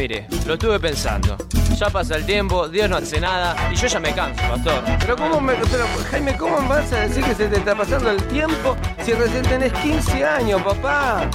mire, lo estuve pensando. Ya pasa el tiempo, Dios no hace nada y yo ya me canso, pastor. Pero Jaime, ¿cómo vas a decir que se te está pasando el tiempo si recién tenés 15 años, papá?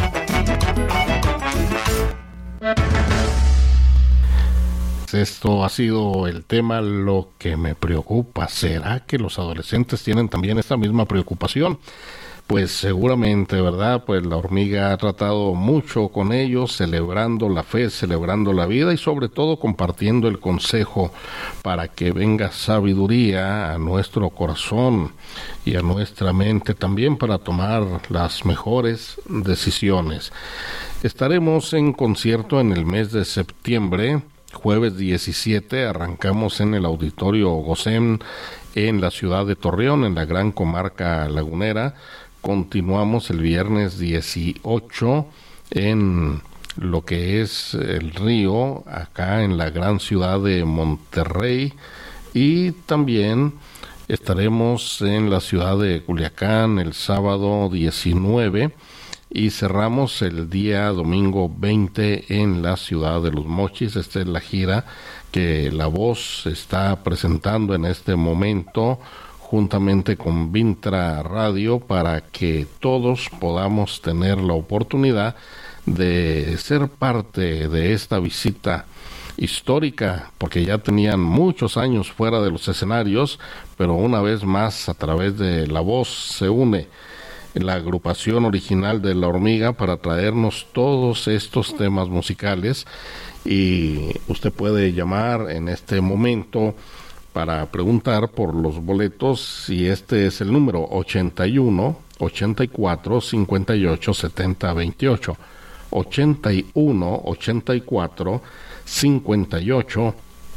Esto ha sido el tema. Lo que me preocupa, ¿será que los adolescentes tienen también esta misma preocupación? Pues seguramente, ¿verdad? Pues la hormiga ha tratado mucho con ellos, celebrando la fe, celebrando la vida y sobre todo compartiendo el consejo para que venga sabiduría a nuestro corazón y a nuestra mente también para tomar las mejores decisiones. Estaremos en concierto en el mes de septiembre. Jueves 17 arrancamos en el Auditorio Gosén en la ciudad de Torreón, en la gran comarca lagunera. Continuamos el viernes 18 en lo que es el Río, acá en la gran ciudad de Monterrey. Y también estaremos en la ciudad de Culiacán el sábado 19. Y cerramos el día domingo 20 en la ciudad de Los Mochis. Esta es la gira que La Voz está presentando en este momento juntamente con Vintra Radio para que todos podamos tener la oportunidad de ser parte de esta visita histórica, porque ya tenían muchos años fuera de los escenarios, pero una vez más a través de La Voz se une la agrupación original de La Hormiga para traernos todos estos temas musicales. Y usted puede llamar en este momento para preguntar por los boletos, y este es el número 81 84 58 70 28 81 84 58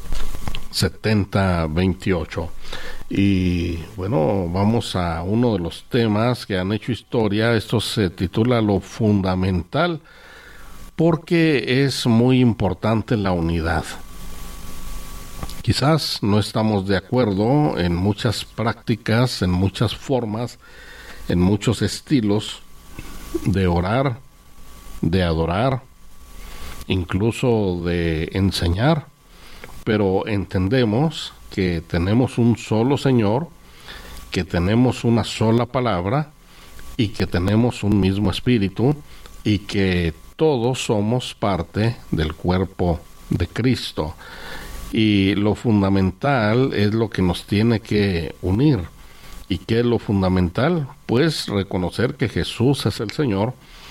70 28. Y bueno, vamos a uno de los temas que han hecho historia. Esto se titula Lo Fundamental, porque es muy importante la unidad. Quizás no estamos de acuerdo en muchas prácticas, en muchas formas, en muchos estilos de orar, de adorar, incluso de enseñar, pero entendemos que tenemos un solo Señor, que tenemos una sola palabra y que tenemos un mismo espíritu y que todos somos parte del cuerpo de Cristo. Y lo fundamental es lo que nos tiene que unir. ¿Y qué es lo fundamental? Pues reconocer que Jesús es el Señor